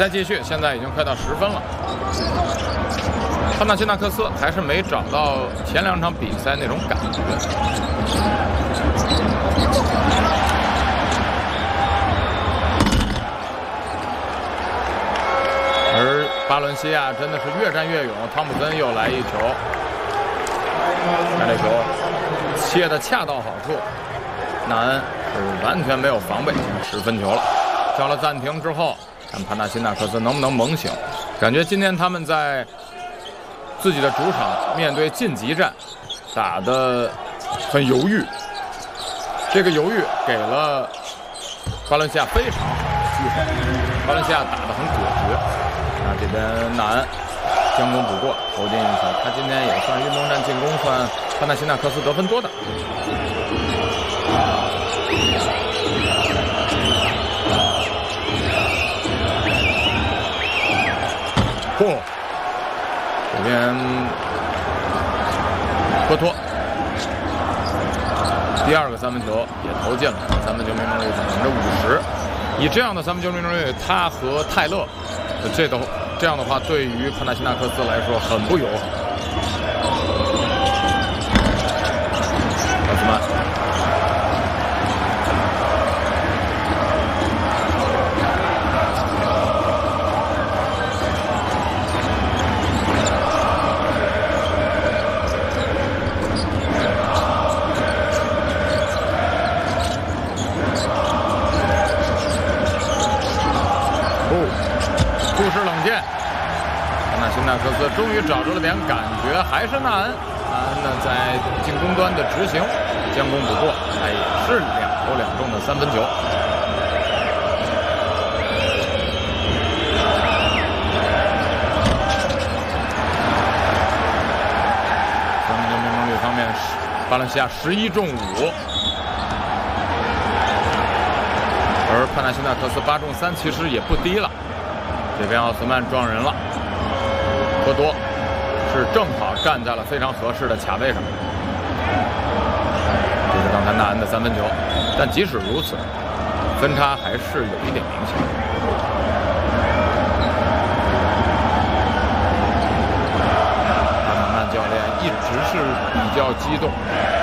赛继续，现在已经快到10分了。潘纳辛纳克斯还是没找到前2场比赛那种感觉。而巴伦西亚真的是越战越勇，汤普森又来一球，看这球切的恰到好处，纳恩是完全没有防备，10分球了。叫了暂停之后，看潘纳辛纳克斯能不能猛醒。感觉今天他们在自己的主场面对晋级战打得很犹豫，这个犹豫给了巴伦西亚非常好的机会，巴伦西亚打得很果决。那这边纳恩将功补过，投进一球，他今天也算运动战进攻，算潘纳辛纳克斯得分多的。嚯！这边科托第2个3分球也投进了，3分球命中率50%。以这样的3分球命中率，他和泰勒这样的话，对于潘纳辛纳克斯来说很不友好。奥斯曼。注视冷箭，潘纳辛纳克斯终于找出了点感觉，还是纳恩。纳恩呢在进攻端的执行，将功补过，也是2投2中的3分球。3分球命中率方面，巴伦西亚11中5。而潘纳辛纳克斯8中3，其实也不低了。这边奥斯曼撞人了，科多是正好站在了非常合适的卡位上。这是刚才纳恩的3分球，但即使如此，分差还是有一点明显。阿马曼教练一直是比较激动。